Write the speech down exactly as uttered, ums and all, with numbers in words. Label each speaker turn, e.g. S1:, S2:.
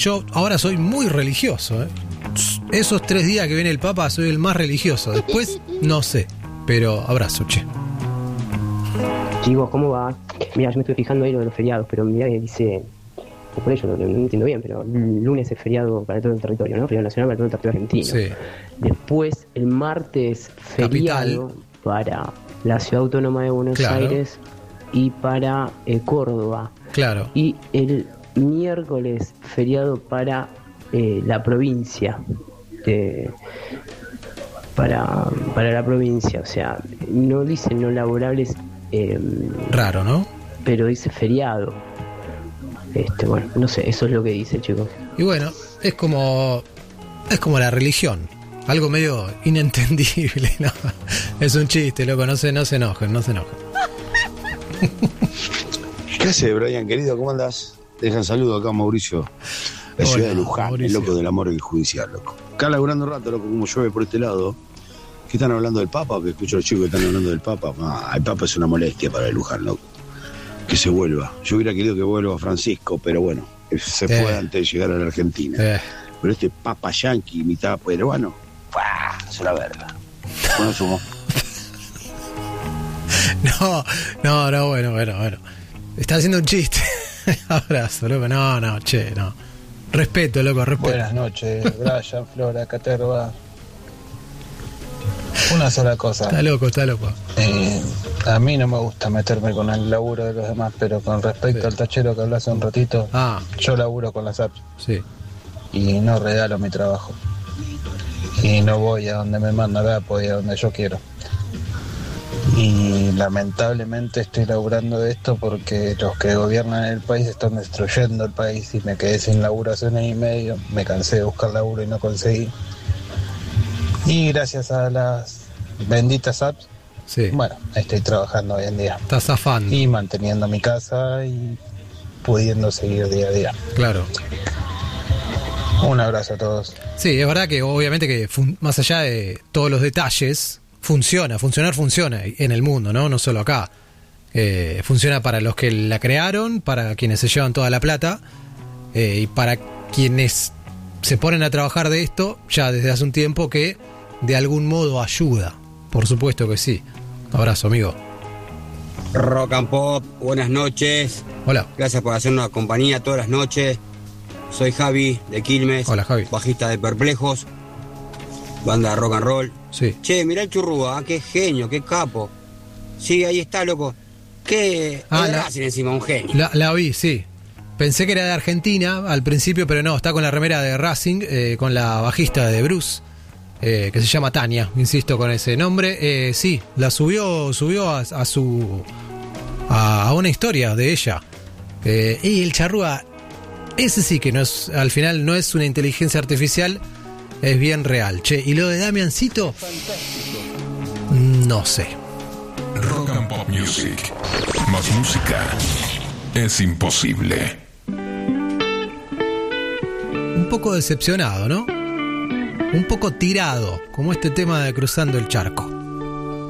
S1: Yo ahora soy muy religioso, ¿eh? Esos tres días que viene el Papa soy el más religioso. Después, no sé. Pero abrazo, che.
S2: Chicos, ¿cómo va? Mira, yo me estoy fijando ahí lo de los feriados, pero mira que dice... Por eso no, no entiendo bien, pero el lunes es feriado para todo el territorio, ¿no? Feriado nacional para todo el territorio argentino.
S1: Sí.
S2: Después, el martes, feriado Capital. Para la Ciudad Autónoma de Buenos claro. Aires y para eh, Córdoba.
S1: Claro.
S2: Y el miércoles, feriado para eh, la provincia. Eh, para, para la provincia, o sea, no dice no laborables. Eh,
S1: Raro, ¿no?
S2: Pero dice feriado. Este, bueno, no sé, eso es lo que dice, chicos.
S1: Y bueno, es como es como la religión, algo medio inentendible, ¿no? Es un chiste, loco, no se, no se enojen, no se enojen.
S3: ¿Qué hace, Brian, querido? ¿Cómo andás? Dejan saludo acá, Mauricio, la ciudad de Luján, Mauricio. El loco del amor y el judicial, loco. Acá laburando un rato, loco, como llueve por este lado. ¿Qué están hablando del Papa? ¿O que escucho a los chicos que están hablando del Papa? Ah, el Papa es una molestia para el Luján, loco. Que se vuelva. Yo hubiera querido que vuelva Francisco, pero bueno, se fue eh. antes de llegar a la Argentina. Eh. Pero este Papa yanqui, mitad peruano, ¡pah! Es una verga. Bueno, sumo.
S1: No, no, no, bueno, bueno, bueno. Está haciendo un chiste. Abrazo, loco. No, no, che, no. Respeto, loco, respeto.
S4: Buenas noches, Brian, Flora, Caterva. Una sola cosa.
S1: Está loco, está loco.
S4: Eh, a mí no me gusta meterme con el laburo de los demás, pero con respecto sí. al tachero que hablaste un ratito,
S1: ah.
S4: yo laburo con las apps.
S1: Sí.
S4: Y no regalo mi trabajo. Y no voy a donde me manda la voy a donde yo quiero. Y lamentablemente estoy laburando de esto porque los que gobiernan el país están destruyendo el país y me quedé sin laburo hace un año y medio. Me cansé de buscar laburo y no conseguí. Y gracias a las benditas apps,
S1: sí.
S4: bueno, estoy trabajando hoy en día.
S1: Estás zafando.
S4: Y manteniendo mi casa y pudiendo seguir día a día.
S1: Claro.
S4: Un abrazo a todos.
S1: Sí, es verdad que obviamente que fun- más allá de todos los detalles, funciona, funcionar funciona en el mundo, ¿no? No solo acá. Eh, funciona para los que la crearon, para quienes se llevan toda la plata eh, y para quienes se ponen a trabajar de esto ya desde hace un tiempo que de algún modo ayuda. Por supuesto que sí. Abrazo, amigo.
S5: Rock and Pop, buenas noches.
S1: Hola.
S5: Gracias por hacernos compañía todas las noches. Soy Javi de Quilmes.
S1: Hola, Javi.
S5: Bajista de Perplejos, banda de rock and roll.
S1: Sí.
S5: Che, mirá el Churrúa, qué genio, qué capo. Sí, ahí está, loco. Qué...
S1: Ah,
S5: es
S1: la,
S5: Racing encima, un genio.
S1: La, la vi, sí. Pensé que era de Argentina al principio, pero no, está con la remera de Racing, eh, con la bajista de Bruce, eh, que se llama Tania, insisto con ese nombre. Eh, sí, la subió subió a, a su a, a una historia de ella. Eh, y el Charrúa, ese sí que no es, al final no es una inteligencia artificial, es bien real. Che, y lo de Damiancito, no sé.
S6: Rock and Pop Music. Más música es imposible.
S1: Un poco decepcionado, ¿no? Un poco tirado, como este tema de Cruzando el Charco.